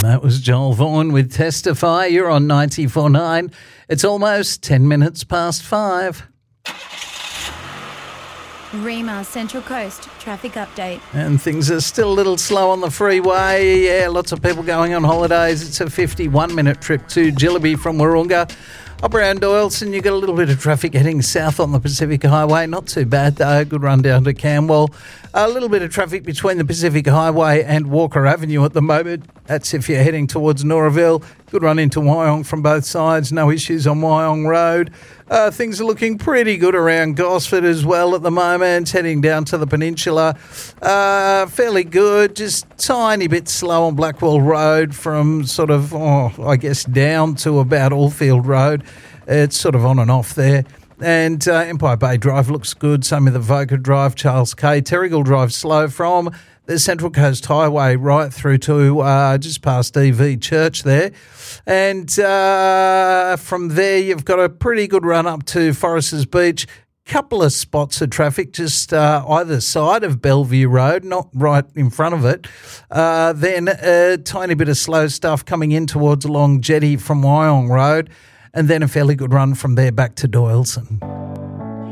That was Joel Vaughan with Testify. You're on 94.9. It's almost 10 minutes past 5. Rema Central Coast traffic update. And things are still a little slow on the freeway. Yeah, lots of people going on holidays. It's a 51-minute trip to Jillaby from Wahroonga. Up around Doyleson, you've got a little bit of traffic heading south on the Pacific Highway. Not too bad, though. Good run down to Camwell. A little bit of traffic between the Pacific Highway and Walker Avenue at the moment. That's if you're heading towards Noraville. Good run into Wyong from both sides. No issues on Wyong Road. Things are looking pretty good around Gosford as well at the moment. Heading down to the peninsula. Fairly good. Just tiny bit slow on Blackwell Road from sort of, down to about Allfield Road. It's sort of on and off there. And Empire Bay Drive looks good. Same with the Voca Drive, Charles K. Terrigal Drive slow from the Central Coast Highway right through to just past EV Church there. And from there, you've got a pretty good run up to Foresters Beach. Couple of spots of traffic just either side of Bellevue Road, not right in front of it. Then a tiny bit of slow stuff coming in towards Long Jetty from Wyong Road. And then a fairly good run from there back to Doyleson.